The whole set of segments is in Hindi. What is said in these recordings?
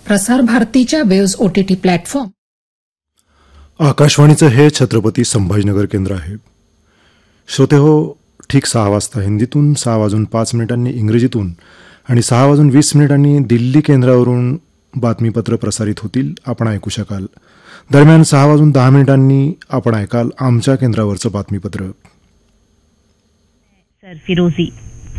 प्रसार भारतीच्या वेव्ज OTT प्लॅटफॉर्म. आकाशवाणीचं हे छत्रपती संभाजीनगर केंद्र आहे. श्रोते हो, ठीक 6 वाजता हिंदीतून, 6:05 इंग्रजीतून आणि 6:20 दिल्ली केंद्रावरून बातमीपत्र प्रसारित होतील. आपण ऐकू शकाल. दरम्यान 6:10 आपण ऐकाल आमच्या केंद्रावरचं बातमीपत्र. फिरोजी.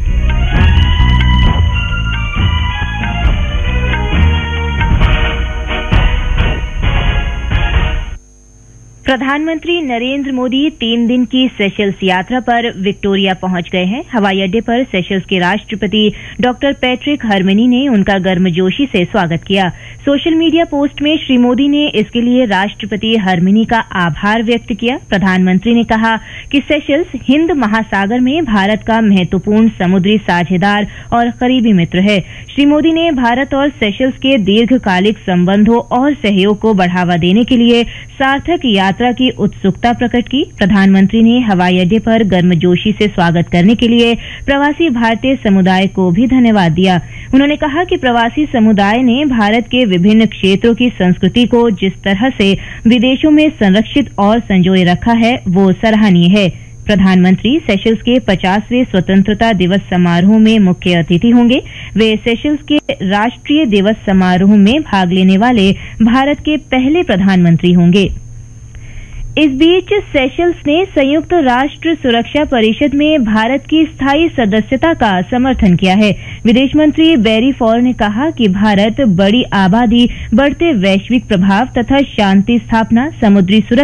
प्रधानमंत्री नरेंद्र मोदी 3 दिन की सेशल्स यात्रा पर विक्टोरिया पहुंच गए हैं. हवाई अड्डे पर सेशल्स के राष्ट्रपति डॉक्टर पैट्रिक हरमिनी ने उनका गर्मजोशी से स्वागत किया. सोशल मीडिया पोस्ट में श्री मोदी ने इसके लिए राष्ट्रपति हरमिनी का आभार व्यक्त किया. प्रधानमंत्री ने कहा कि सेशल्स हिंद महासागर में भारत का महत्वपूर्ण समुद्री साझेदार और करीबी मित्र है. श्री मोदी ने भारत और सेशल्स के दीर्घकालिक संबंधों और सहयोग को बढ़ावा देने के लिए सार्थक यात्रा की उत्सुकता प्रकट की. प्रधानमंत्री ने हवाई अड्डे पर गर्मजोशी से स्वागत करने के लिए प्रवासी भारतीय समुदाय को भी धन्यवाद दिया. उन्होंने कहा कि प्रवासी समुदाय ने भारत के विभिन्न क्षेत्रों की संस्कृति को जिस तरह से विदेशों में संरक्षित और संजोए रखा है वो सराहनीय है. प्रधानमंत्री सेशल्स के 50वें स्वतंत्रता दिवस समारोह में मुख्य अतिथि होंगे. वे सेशल्स के राष्ट्रीय दिवस समारोह में भाग लेने वाले भारत के पहले प्रधानमंत्री होंगे. इस बीच सेशल्स ने संयुक्त राष्ट्र सुरक्षा परिषद में भारत की स्थायी सदस्यता का समर्थन किया है. विदेश मंत्री बैरी फॉर ने कहा कि भारत बड़ी आबादी, बढ़ते वैश्विक प्रभाव तथा शांति स्थापना, समुद्री सुरक्षा